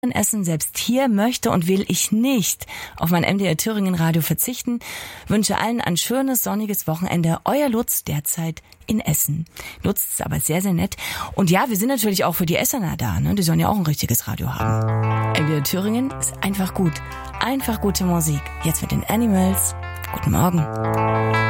in Essen. Selbst hier möchte und will ich nicht auf mein MDR Thüringen Radio verzichten. Wünsche allen ein schönes, sonniges Wochenende. Euer Lutz, derzeit in Essen. Lutz ist aber sehr, sehr nett. Und ja, wir sind natürlich auch für die Essener da, ne? Die sollen ja auch ein richtiges Radio haben. MDR Thüringen ist einfach gut. Einfach gute Musik. Jetzt mit den Animals. Guten Morgen.